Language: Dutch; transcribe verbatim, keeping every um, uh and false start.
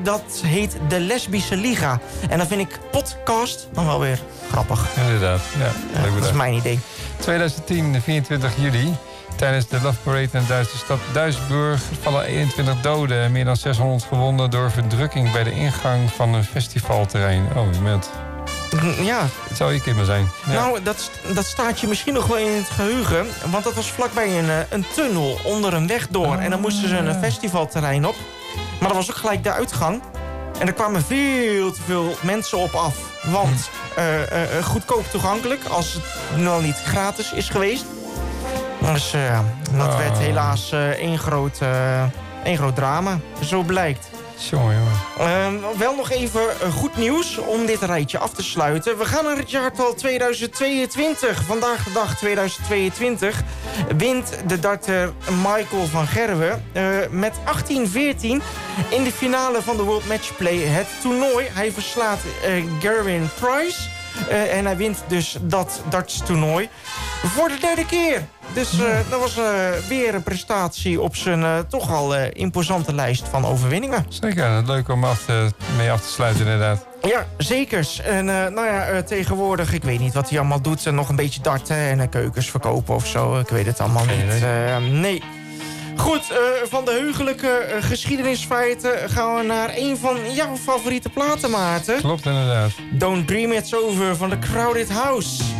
dat heet de Lesbische Liga. En dan vind ik podcast dan wel weer grappig. Inderdaad, ja. Uh, dat is mijn idee. twintig tien, vierentwintig juli. Tijdens de Love Parade in de Duitse stad Duisburg vallen eenentwintig doden en meer dan zeshonderd gewonden door verdrukking bij de ingang van een festivalterrein. Oh, je bent... Ja. Het zou je kind zijn. Ja. Nou, dat, dat staat je misschien nog wel in het geheugen. Want dat was vlakbij een, een tunnel onder een weg door. Oh, en dan moesten ze een ja. festivalterrein op. Maar dat was ook gelijk de uitgang. En er kwamen veel te veel mensen op af. Want hm. uh, uh, goedkoop toegankelijk, als het nog niet gratis is geweest. Dus uh, dat oh. werd helaas uh, één, groot, uh, één groot drama. Zo blijkt. Jongen, jongen. Uh, wel nog even uh, goed nieuws om dit rijtje af te sluiten. We gaan naar het jaartal tweeduizend tweeëntwintig. Vandaag de dag tweeduizend tweeëntwintig wint de darter Michael van Gerwen uh, met achttien veertien in de finale van de World Matchplay het toernooi. Hij verslaat uh, Gerwin Price uh, en hij wint dus dat dartstoernooi voor de derde keer. Dus uh, dat was uh, weer een prestatie op zijn uh, toch al uh, imposante lijst van overwinningen. Zeker, leuk om af te, mee af te sluiten inderdaad. Ja, zekers. En uh, nou ja, uh, tegenwoordig, ik weet niet wat hij allemaal doet. Uh, nog een beetje darten en uh, keukens verkopen of zo. Ik weet het allemaal Geen niet. Uh, nee. Goed, uh, van de heugelijke uh, geschiedenisfeiten gaan we naar een van jouw favoriete platen, Maarten. Klopt inderdaad. Don't Dream It's Over van The Crowded House.